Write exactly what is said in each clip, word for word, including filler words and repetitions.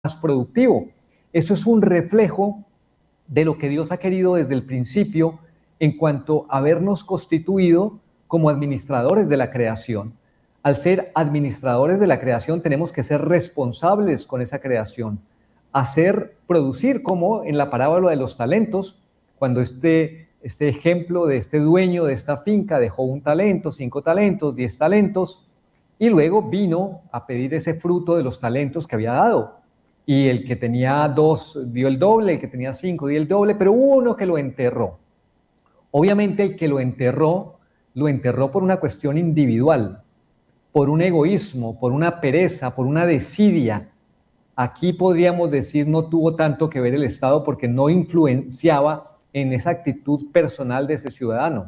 más productivo. Eso es un reflejo de lo que Dios ha querido desde el principio en cuanto a habernos constituido como administradores de la creación. Al ser administradores de la creación tenemos que ser responsables con esa creación, hacer producir, como en la parábola de los talentos, cuando este, este ejemplo de este dueño de esta finca dejó un talento, cinco talentos, diez talentos, y luego vino a pedir ese fruto de los talentos que había dado. Y el que tenía dos dio el doble, el que tenía cinco dio el doble, pero hubo uno que lo enterró. Obviamente el que lo enterró, lo enterró por una cuestión individual, por un egoísmo, por una pereza, por una desidia. Aquí podríamos decir no tuvo tanto que ver el Estado porque no influenciaba en esa actitud personal de ese ciudadano.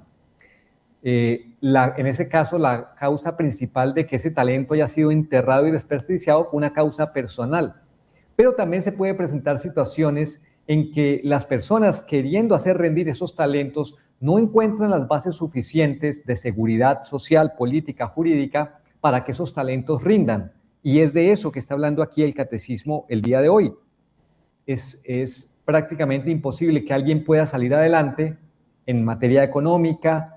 Eh, la, en ese caso, la causa principal de que ese talento haya sido enterrado y desperdiciado fue una causa personal. Pero también se puede presentar situaciones en que las personas queriendo hacer rendir esos talentos no encuentran las bases suficientes de seguridad social, política, jurídica para que esos talentos rindan. Y es de eso que está hablando aquí el catecismo el día de hoy. Es, es prácticamente imposible que alguien pueda salir adelante en materia económica,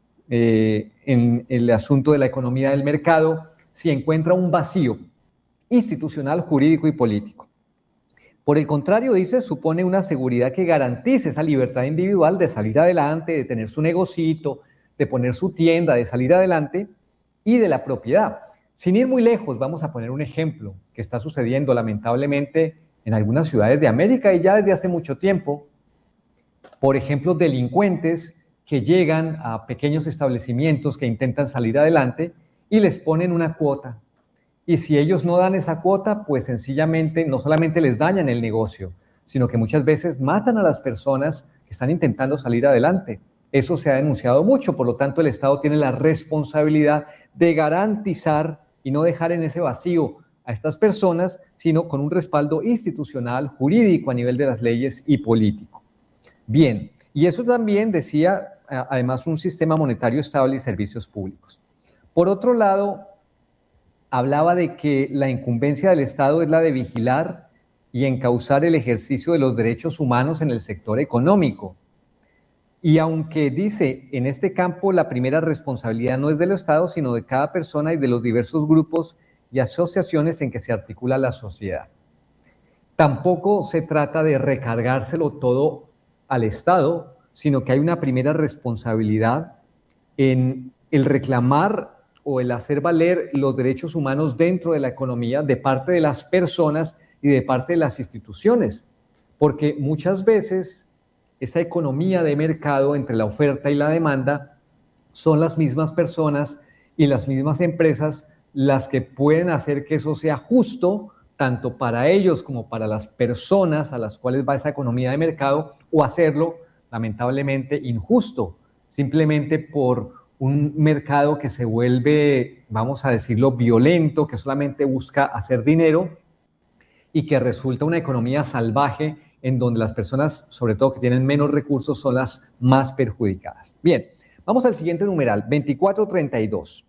eh, en el asunto de la economía del mercado, si encuentra un vacío institucional, jurídico y político. Por el contrario, dice, supone una seguridad que garantice esa libertad individual de salir adelante, de tener su negocito, de poner su tienda, de salir adelante y de la propiedad. Sin ir muy lejos, vamos a poner un ejemplo que está sucediendo lamentablemente en algunas ciudades de América y ya desde hace mucho tiempo. Por ejemplo, delincuentes que llegan a pequeños establecimientos que intentan salir adelante y les ponen una cuota. Y si ellos no dan esa cuota, pues sencillamente no solamente les dañan el negocio, sino que muchas veces matan a las personas que están intentando salir adelante. Eso se ha denunciado mucho, por lo tanto el Estado tiene la responsabilidad de garantizar y no dejar en ese vacío a estas personas, sino con un respaldo institucional, jurídico a nivel de las leyes y político. Bien, y eso también decía, además, un sistema monetario estable y servicios públicos. Por otro lado, hablaba de que la incumbencia del Estado es la de vigilar y encauzar el ejercicio de los derechos humanos en el sector económico. Y aunque dice, en este campo la primera responsabilidad no es del Estado, sino de cada persona y de los diversos grupos y asociaciones en que se articula la sociedad. Tampoco se trata de recargárselo todo al Estado, sino que hay una primera responsabilidad en el reclamar o el hacer valer los derechos humanos dentro de la economía de parte de las personas y de parte de las instituciones, porque muchas veces esa economía de mercado entre la oferta y la demanda son las mismas personas y las mismas empresas las que pueden hacer que eso sea justo tanto para ellos como para las personas a las cuales va esa economía de mercado, o hacerlo lamentablemente injusto, simplemente por un mercado que se vuelve, vamos a decirlo, violento, que solamente busca hacer dinero y que resulta una economía salvaje en donde las personas, sobre todo que tienen menos recursos, son las más perjudicadas. Bien, vamos al siguiente numeral, veinticuatro treinta y dos.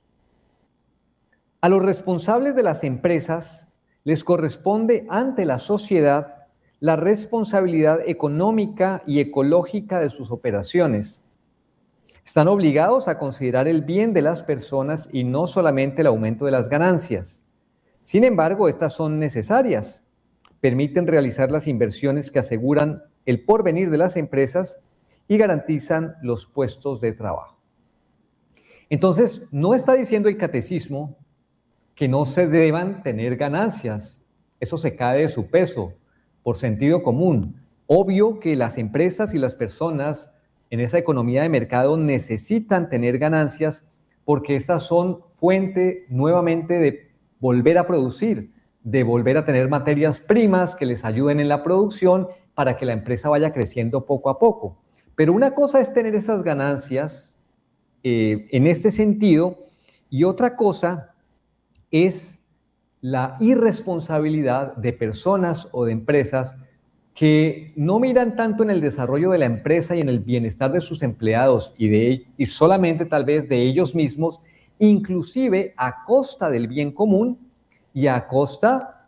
A los responsables de las empresas les corresponde ante la sociedad la responsabilidad económica y ecológica de sus operaciones. Están obligados a considerar el bien de las personas y no solamente el aumento de las ganancias. Sin embargo, estas son necesarias. Permiten realizar las inversiones que aseguran el porvenir de las empresas y garantizan los puestos de trabajo. Entonces, no está diciendo el catecismo que no se deban tener ganancias. Eso se cae de su peso, por sentido común. Obvio que las empresas y las personas en esa economía de mercado necesitan tener ganancias porque estas son fuente nuevamente de volver a producir, de volver a tener materias primas que les ayuden en la producción para que la empresa vaya creciendo poco a poco. Pero una cosa es tener esas ganancias eh, en este sentido, y otra cosa es la irresponsabilidad de personas o de empresas que no miran tanto en el desarrollo de la empresa y en el bienestar de sus empleados y, de, y solamente tal vez de ellos mismos, inclusive a costa del bien común y a costa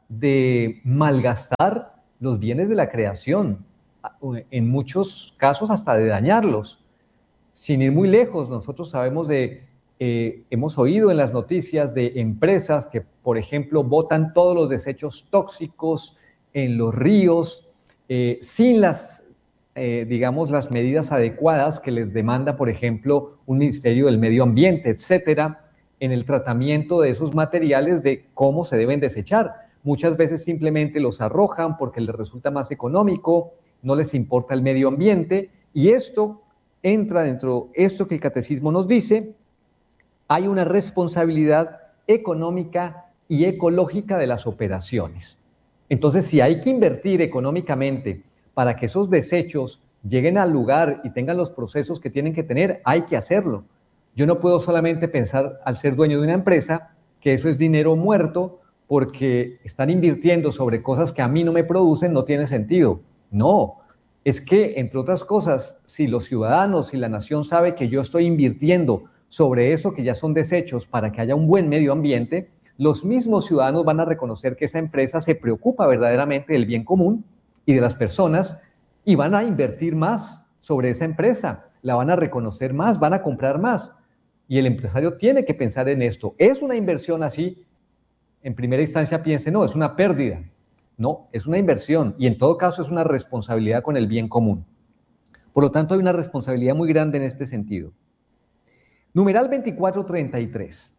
de malgastar los bienes de la creación, en muchos casos hasta de dañarlos. Sin ir muy lejos, nosotros sabemos de, eh, hemos oído en las noticias de empresas que, por ejemplo, botan todos los desechos tóxicos en los ríos, eh, sin las, eh, digamos, las medidas adecuadas que les demanda, por ejemplo, un Ministerio del Medio Ambiente, etcétera, en el tratamiento de esos materiales, de cómo se deben desechar. Muchas veces simplemente los arrojan porque les resulta más económico, no les importa el medio ambiente, y esto entra dentro de esto que el catecismo nos dice: hay una responsabilidad económica y ecológica de las operaciones. Entonces, si hay que invertir económicamente para que esos desechos lleguen al lugar y tengan los procesos que tienen que tener, hay que hacerlo. Yo no puedo solamente pensar, al ser dueño de una empresa, que eso es dinero muerto porque están invirtiendo sobre cosas que a mí no me producen, no tiene sentido. No, es que, entre otras cosas, si los ciudadanos y la nación sabe que yo estoy invirtiendo sobre eso que ya son desechos para que haya un buen medio ambiente, los mismos ciudadanos van a reconocer que esa empresa se preocupa verdaderamente del bien común y de las personas, y van a invertir más sobre esa empresa, la van a reconocer más, van a comprar más. Y el empresario tiene que pensar en esto. ¿Es una inversión así? En primera instancia piense, no, es una pérdida. No, es una inversión, y en todo caso es una responsabilidad con el bien común. Por lo tanto, hay una responsabilidad muy grande en este sentido. Numeral veinticuatro treinta y tres.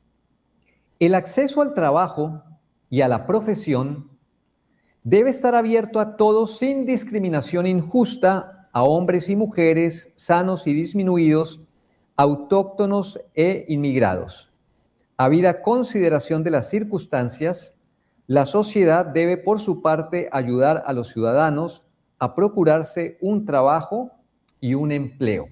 El acceso al trabajo y a la profesión debe estar abierto a todos sin discriminación injusta, a hombres y mujeres, sanos y disminuidos, autóctonos e inmigrados. Habida consideración de las circunstancias, la sociedad debe, por su parte, ayudar a los ciudadanos a procurarse un trabajo y un empleo.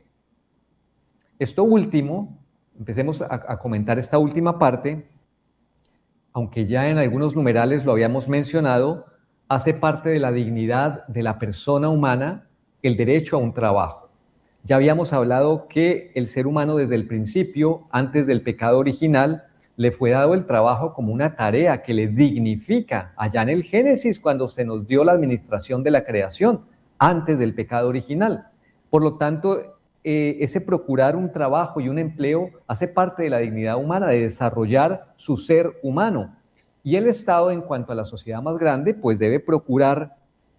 Esto último, empecemos a, a comentar esta última parte, aunque ya en algunos numerales lo habíamos mencionado, hace parte de la dignidad de la persona humana el derecho a un trabajo. Ya habíamos hablado que el ser humano desde el principio, antes del pecado original, le fue dado el trabajo como una tarea que le dignifica, allá en el Génesis, cuando se nos dio la administración de la creación, antes del pecado original. Por lo tanto, eh, ese procurar un trabajo y un empleo hace parte de la dignidad humana, de desarrollar su ser humano. Y el Estado, en cuanto a la sociedad más grande, pues debe procurar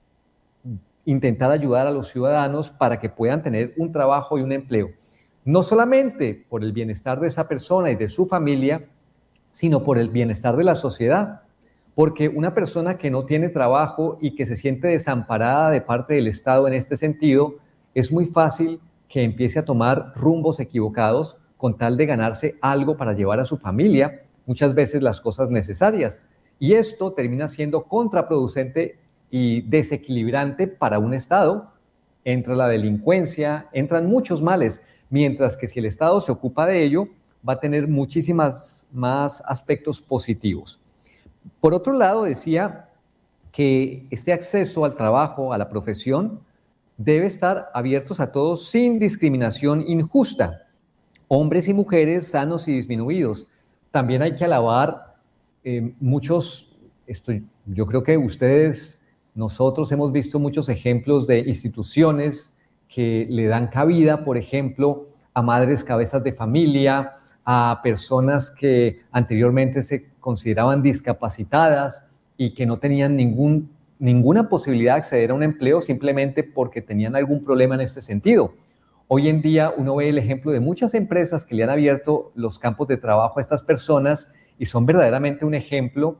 intentar ayudar a los ciudadanos para que puedan tener un trabajo y un empleo. No solamente por el bienestar de esa persona y de su familia, sino por el bienestar de la sociedad. Porque una persona que no tiene trabajo y que se siente desamparada de parte del Estado en este sentido, es muy fácil que empiece a tomar rumbos equivocados con tal de ganarse algo para llevar a su familia, muchas veces las cosas necesarias. Y esto termina siendo contraproducente y desequilibrante para un Estado. Entra la delincuencia, entran muchos males, mientras que si el Estado se ocupa de ello, va a tener muchísimas más aspectos positivos. Por otro lado, decía que este acceso al trabajo, a la profesión, debe estar abiertos a todos sin discriminación injusta, hombres y mujeres, sanos y disminuidos. También hay que alabar eh, muchos, esto, yo creo que ustedes, nosotros hemos visto muchos ejemplos de instituciones que le dan cabida, por ejemplo, a madres cabezas de familia, a personas que anteriormente se consideraban discapacitadas y que no tenían ningún, ninguna posibilidad de acceder a un empleo simplemente porque tenían algún problema en este sentido. Hoy en día uno ve el ejemplo de muchas empresas que le han abierto los campos de trabajo a estas personas y son verdaderamente un ejemplo,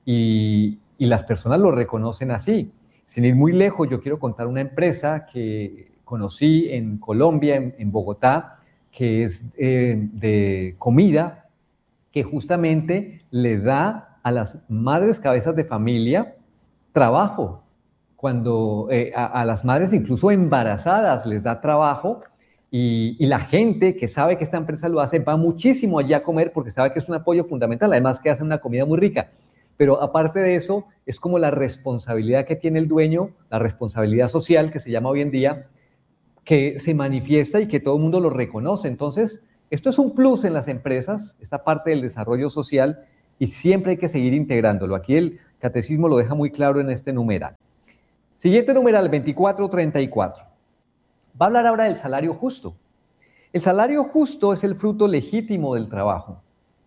y, y las personas lo reconocen así. Sin ir muy lejos, yo quiero contar una empresa que conocí en Colombia, en, en Bogotá, que es eh, de comida, que justamente le da a las madres cabezas de familia trabajo. Cuando eh, a, a las madres incluso embarazadas les da trabajo, y, y la gente que sabe que esta empresa lo hace va muchísimo allí a comer porque sabe que es un apoyo fundamental, además que hacen una comida muy rica. Pero aparte de eso, es como la responsabilidad que tiene el dueño, la responsabilidad social que se llama hoy en día, que se manifiesta y que todo el mundo lo reconoce. Entonces, esto es un plus en las empresas, esta parte del desarrollo social, y siempre hay que seguir integrándolo. Aquí el, Catecismo lo deja muy claro en este numeral. Siguiente numeral, veinticuatro treinta y cuatro. Va a hablar ahora del salario justo. El salario justo es el fruto legítimo del trabajo.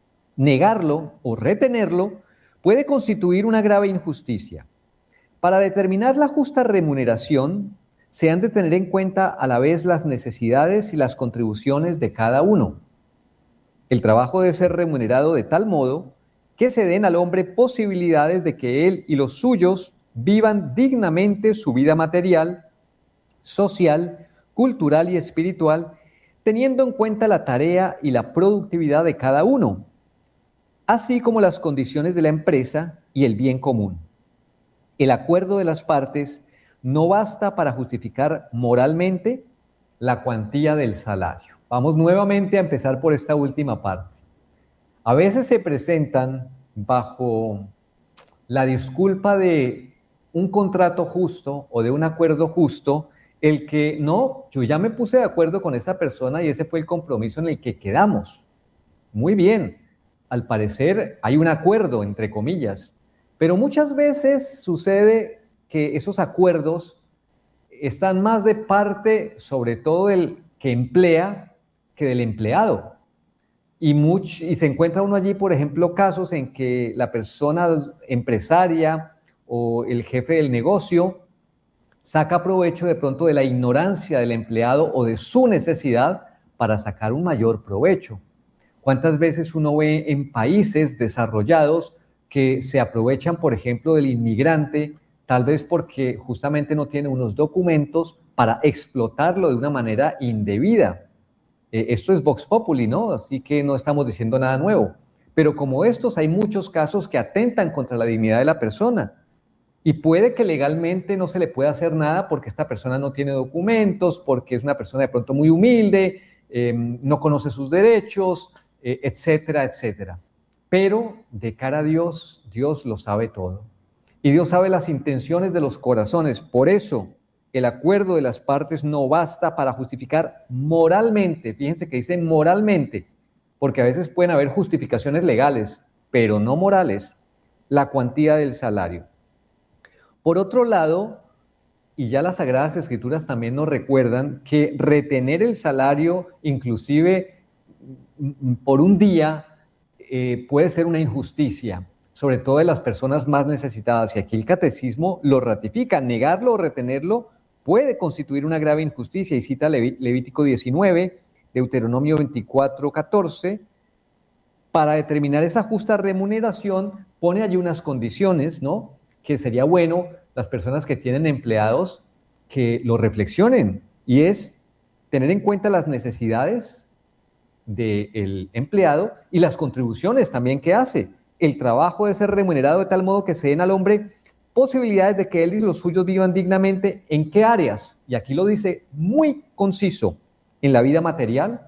Negarlo o retenerlo puede constituir una grave injusticia. Para determinar la justa remuneración, se han de tener en cuenta a la vez las necesidades y las contribuciones de cada uno. El trabajo debe ser remunerado de tal modo que se den al hombre posibilidades de que él y los suyos vivan dignamente su vida material, social, cultural y espiritual, teniendo en cuenta la tarea y la productividad de cada uno, así como las condiciones de la empresa y el bien común. El acuerdo de las partes no basta para justificar moralmente la cuantía del salario. Vamos nuevamente a empezar por esta última parte. A veces se presentan bajo la disculpa de un contrato justo o de un acuerdo justo, el que no, yo ya me puse de acuerdo con esa persona y ese fue el compromiso en el que quedamos. Muy bien, al parecer hay un acuerdo, entre comillas, pero muchas veces sucede que esos acuerdos están más de parte, sobre todo del que emplea, que del empleado. Y, much, y se encuentra uno allí, por ejemplo, casos en que la persona empresaria o el jefe del negocio saca provecho de pronto de la ignorancia del empleado o de su necesidad para sacar un mayor provecho. ¿Cuántas veces uno ve en países desarrollados que se aprovechan, por ejemplo, del inmigrante, tal vez porque justamente no tiene unos documentos para explotarlo de una manera indebida? Eh, esto es Vox Populi, ¿no? Así que no estamos diciendo nada nuevo. Pero como estos, hay muchos casos que atentan contra la dignidad de la persona. Y puede que legalmente no se le pueda hacer nada porque esta persona no tiene documentos, porque es una persona de pronto muy humilde, eh, no conoce sus derechos, eh, etcétera, etcétera. Pero de cara a Dios, Dios lo sabe todo. Y Dios sabe las intenciones de los corazones. Por eso, el acuerdo de las partes no basta para justificar moralmente. Fíjense que dice moralmente, porque a veces pueden haber justificaciones legales, pero no morales, la cuantía del salario. Por otro lado, y ya las Sagradas Escrituras también nos recuerdan que retener el salario, inclusive por un día, eh, puede ser una injusticia, sobre todo de las personas más necesitadas. Y aquí el Catecismo lo ratifica. Negarlo o retenerlo puede constituir una grave injusticia. Y cita Leví- Levítico diecinueve, Deuteronomio veinticuatro, catorce. Para determinar esa justa remuneración, pone allí unas condiciones, ¿no? Que sería bueno las personas que tienen empleados que lo reflexionen, y es tener en cuenta las necesidades del empleado y las contribuciones también que hace. El trabajo debe ser remunerado de tal modo que se den al hombre posibilidades de que él y los suyos vivan dignamente. ¿En qué áreas? Y aquí lo dice muy conciso: en la vida material,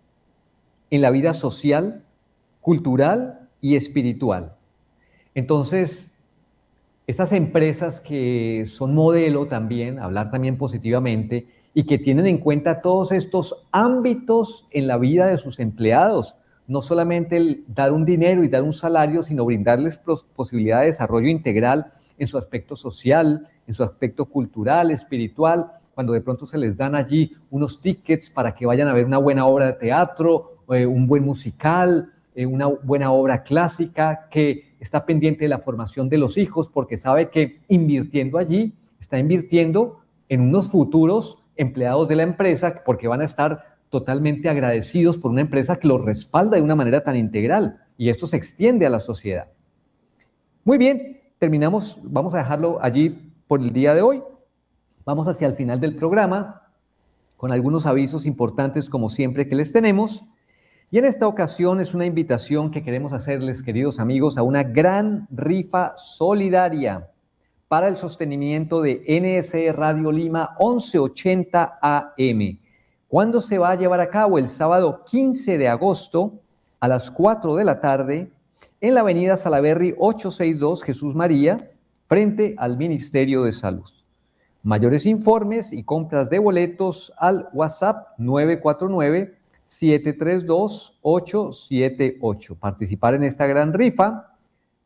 en la vida social, cultural y espiritual. Entonces, estas empresas que son modelo también, hablar también positivamente, y que tienen en cuenta todos estos ámbitos en la vida de sus empleados, no solamente el dar un dinero y dar un salario, sino brindarles posibilidad de desarrollo integral en su aspecto social, en su aspecto cultural, espiritual, cuando de pronto se les dan allí unos tickets para que vayan a ver una buena obra de teatro, eh, un buen musical, eh, una buena obra clásica, que está pendiente de la formación de los hijos, porque sabe que invirtiendo allí, está invirtiendo en unos futuros empleados de la empresa, porque van a estar totalmente agradecidos por una empresa que los respalda de una manera tan integral, y esto se extiende a la sociedad. Muy bien, terminamos, vamos a dejarlo allí por el día de hoy. Vamos hacia el final del programa, con algunos avisos importantes como siempre que les tenemos. Y en esta ocasión es una invitación que queremos hacerles, queridos amigos, a una gran rifa solidaria para el sostenimiento de N S E Radio Lima once ochenta A M. ¿Cuándo se va a llevar a cabo? El sábado quince de agosto a las cuatro de la tarde en la avenida Salaberry ochocientos sesenta y dos Jesús María, frente al Ministerio de Salud. Mayores informes y compras de boletos al WhatsApp nueve cuatro nueve, siete tres dos, ocho siete ocho. Participar en esta gran rifa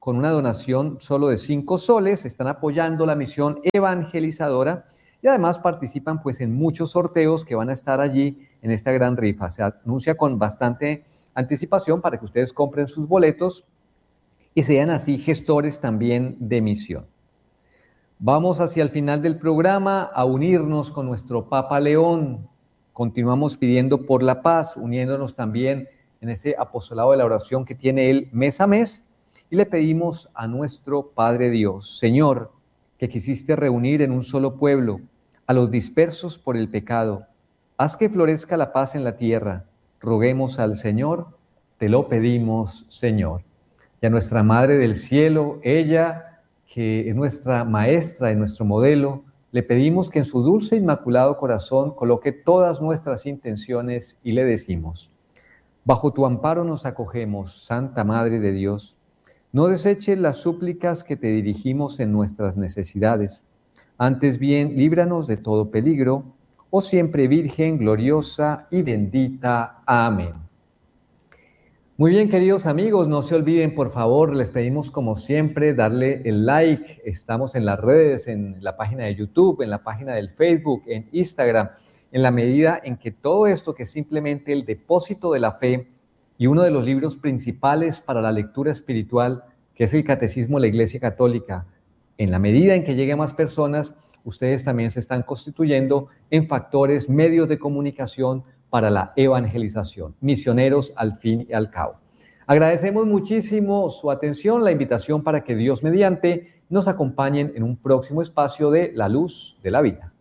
con una donación solo de cinco soles, están apoyando la misión evangelizadora y además participan pues en muchos sorteos que van a estar allí en esta gran rifa. Se anuncia con bastante anticipación para que ustedes compren sus boletos y sean así gestores también de misión. Vamos hacia el final del programa a unirnos con nuestro Papa León. Continuamos pidiendo por la paz, uniéndonos también en ese apostolado de la oración que tiene él mes a mes, y le pedimos a nuestro Padre Dios: Señor, que quisiste reunir en un solo pueblo a los dispersos por el pecado, haz que florezca la paz en la tierra. Roguemos al Señor, te lo pedimos, Señor. Y a nuestra Madre del Cielo, ella que es nuestra maestra y nuestro modelo, le pedimos que en su dulce e inmaculado corazón coloque todas nuestras intenciones y le decimos: bajo tu amparo nos acogemos, Santa Madre de Dios. No deseches las súplicas que te dirigimos en nuestras necesidades. Antes bien, líbranos de todo peligro, oh siempre Virgen gloriosa y bendita. Amén. Muy bien, queridos amigos, no se olviden, por favor, les pedimos como siempre darle el like. Estamos en las redes, en la página de YouTube, en la página del Facebook, en Instagram, en la medida en que todo esto, que es simplemente el depósito de la fe y uno de los libros principales para la lectura espiritual, que es el Catecismo de la Iglesia Católica, en la medida en que llegue a más personas, ustedes también se están constituyendo en factores, medios de comunicación para la evangelización, misioneros al fin y al cabo. Agradecemos muchísimo su atención, la invitación para que Dios mediante nos acompañen en un próximo espacio de La Luz de la Vida.